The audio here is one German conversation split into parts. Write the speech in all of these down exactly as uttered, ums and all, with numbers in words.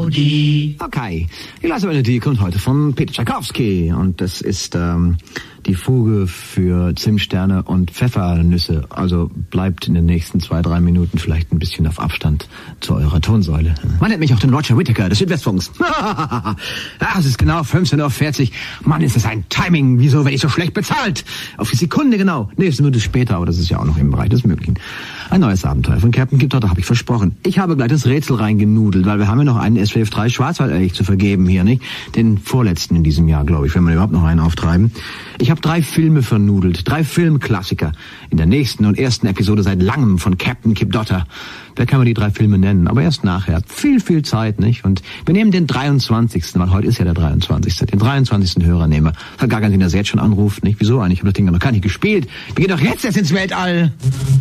Melodie. Okay, die Leise-Melodie kommt heute von Peter Tchaikovsky und das ist ähm, die Fuge für Zimtsterne und Pfeffernüsse. Also bleibt in den nächsten zwei, drei Minuten vielleicht ein bisschen auf Abstand zu eurer Tonsäule. Man nennt mich auch den Roger Whittaker des Südwestfunks. Ja, es ist genau fünfzehn Uhr vierzig. Mann, ist das ein Timing. Wieso werde ich so schlecht bezahlt? Auf die Sekunde genau. Nee, es ist nur das später, aber das ist ja auch noch im Bereich des Möglichen. Ein neues Abenteuer von Captain Kip Dotter, habe ich versprochen. Ich habe gleich das Rätsel reingenudelt, weil wir haben ja noch einen S W F drei Schwarzwaldelch zu vergeben hier, nicht? Den vorletzten in diesem Jahr, glaube ich, wenn wir überhaupt noch einen auftreiben. Ich habe drei Filme vernudelt, drei Filmklassiker. In der nächsten und ersten Episode seit langem von Captain Kip Dotter. Da kann man die drei Filme nennen, aber erst nachher. Viel, viel Zeit, nicht? Und wir nehmen den dreiundzwanzigsten, weil heute ist ja der dreiundzwanzigste Den dreiundzwanzigsten Hörer nehmen wir. Hat gar keinen Sinn, dass er jetzt schon anruft, nicht? Wieso eigentlich? Ich habe das Ding noch gar nicht gespielt. Wir gehen doch jetzt erst ins Weltall.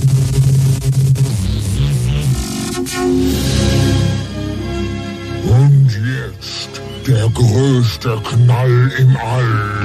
Und jetzt der größte Knall im All.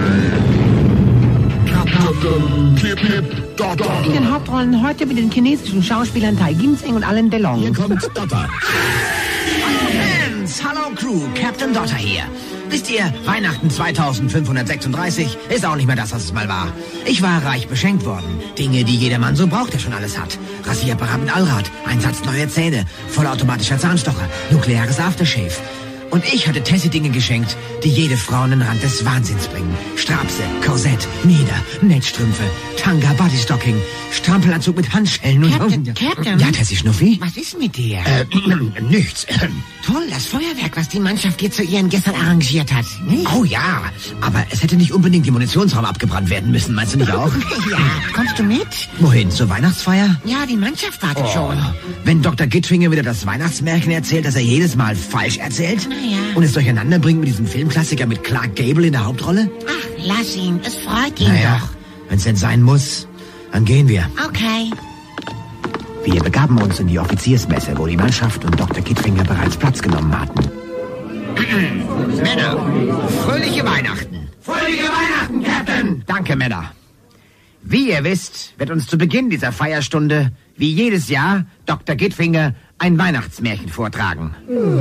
Captain Kip Kip Dotter. In den Hauptrollen heute mit den chinesischen Schauspielern Tai Ginseng und Alain Delon. Hier kommt Dotter. Hallo Fans, hallo Crew, Captain Dotter hier. Wisst ihr, Weihnachten zweitausendfünfhundertsechsunddreißig ist auch nicht mehr das, was es mal war. Ich war reich beschenkt worden. Dinge, die jeder Mann so braucht, der schon alles hat. Rasierapparat mit Allrad, ein Satz neue Zähne, vollautomatischer Zahnstocher, nukleares Aftershave. Und ich hatte Tessie Dinge geschenkt, die jede Frau an den Rand des Wahnsinns bringen. Strapse, Korsett, Mieder, Netzstrümpfe, Tanga, Bodystocking, Strampelanzug mit Handschellen und... Captain, Captain. Ja, Tessie Schnuffi? Was ist mit dir? Äh, nichts. Toll, das Feuerwerk, was die Mannschaft dir zu ihren gestern arrangiert hat. Nicht? Oh ja, aber es hätte nicht unbedingt die Munitionsraum abgebrannt werden müssen, meinst du nicht auch? Ja, kommst du mit? Wohin, zur Weihnachtsfeier? Ja, die Mannschaft wartet schon. Wenn Doktor Gittfinger wieder das Weihnachtsmärchen erzählt, das er jedes Mal falsch erzählt? Na ja. Und es durcheinander bringt mit diesem Filmklassiker mit Clark Gable in der Hauptrolle? Ach, lass ihn, es freut ihn Naja, doch. wenn's denn sein muss, dann gehen wir. Okay. Wir begaben uns in die Offiziersmesse, wo die Mannschaft und Doktor Gittfinger bereits Platz genommen hatten. Männer, fröhliche Weihnachten. Fröhliche Weihnachten, Captain. Danke, Männer. Wie ihr wisst, wird uns zu Beginn dieser Feierstunde, wie jedes Jahr, Doktor Gittfinger ein Weihnachtsmärchen vortragen.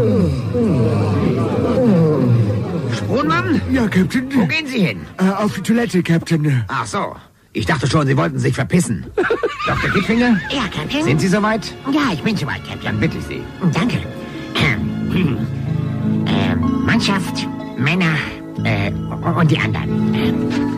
Spohnmann? Ja, Captain. Wo gehen Sie hin? Äh, auf die Toilette, Captain. Ach so, ich dachte schon, Sie wollten sich verpissen. Doktor Gittfinger? Ja, Captain. Sind Sie soweit? Ja, ich bin soweit, Captain. Dann bitte ich Sie. Danke. Ähm, ähm, Mannschaft, Männer äh, und die anderen. Ähm,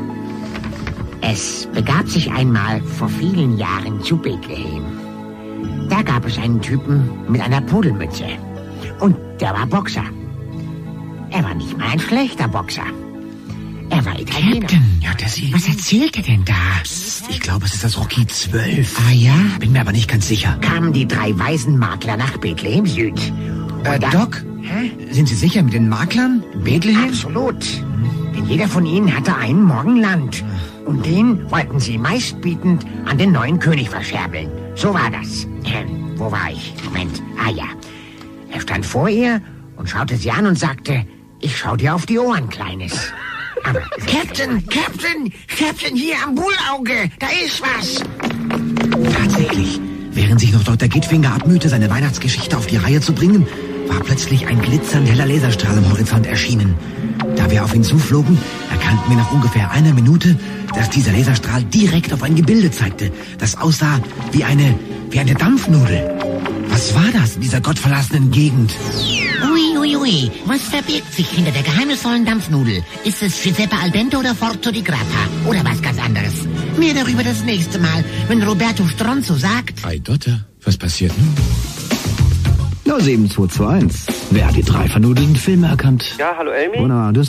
es begab sich einmal vor vielen Jahren zu Bethlehem. Da gab es einen Typen mit einer Pudelmütze. Und der war Boxer. Er war nicht mal ein schlechter Boxer. Er war Italiener. Captain, ja, der Sie. Was erzählt er denn da? Psst, ich glaube, es ist das Rocky zwölf. Ah ja? Bin mir aber nicht ganz sicher. Kamen die drei weisen Makler nach Bethlehem Süd. Äh, dann- Doc? Hä? Sind Sie sicher mit den Maklern? In Bethlehem? Absolut. Denn jeder von ihnen hatte einen Morgen Land. Und den wollten sie meistbietend an den neuen König verscherbeln. So war das. Ähm, wo war ich? Moment. Ah ja. Er stand vor ihr und schaute sie an und sagte, ich schau dir auf die Ohren, Kleines. Aber Captain, Captain, Captain, hier am Bullauge, da ist was. Tatsächlich. Während sich noch Doktor Gittfinger abmühte, seine Weihnachtsgeschichte auf die Reihe zu bringen, war plötzlich ein glitzernd heller Laserstrahl am Horizont erschienen. Da wir auf ihn zuflogen, erkannten wir nach ungefähr einer Minute, dass dieser Laserstrahl direkt auf ein Gebilde zeigte, das aussah wie eine, wie eine Dampfnudel. Was war das in dieser gottverlassenen Gegend? Ui, ui, ui. Was verbirgt sich hinter der geheimnisvollen Dampfnudel? Ist es Giuseppe al dente oder Forzo di Grappa? Oder was ganz anderes? Mehr darüber das nächste Mal, wenn Roberto Stronzo sagt... Ei, Dotter, was passiert nun? null sieben zwei zwei eins. Wer hat die drei vernudelten Filme erkannt? Ja, hallo Elmi? Wunderbar. Du